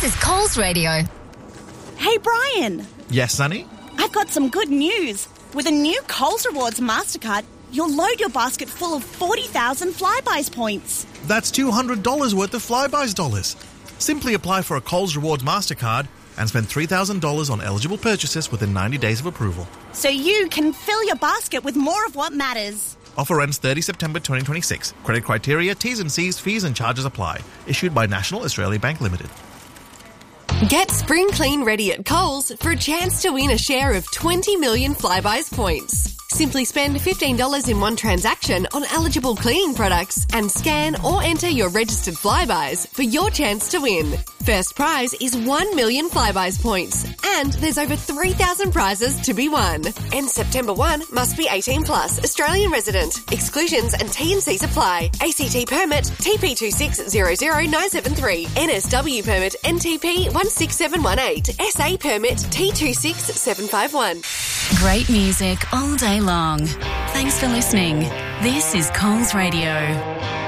This is Coles Radio. Hey, Brian. Yes, Sonny? I've got some good news. With a new Coles Rewards MasterCard, you'll load your basket full of 40,000 Flybuys points. That's $200 worth of Flybuys dollars. Simply apply for a Coles Rewards MasterCard and spend $3,000 on eligible purchases within 90 days of approval. So you can fill your basket with more of what matters. Offer ends 30 September 2026. Credit criteria, T's and C's, fees and charges apply. Issued by National Australia Bank Limited. Get Spring Clean ready at Coles for a chance to win a share of 20 million Flybuys points. Simply spend $15 in one transaction on eligible cleaning products and scan or enter your registered Flybuys for your chance to win. First prize is 1 million Flybuys points, and there's over 3,000 prizes to be won. Ends September 1, must be 18 plus, Australian resident. Exclusions and T&Cs apply. ACT permit TP2600973, NSW permit NTP 16718, SA permit T26751. Great music all day long. Thanks for listening. This is Coles Radio.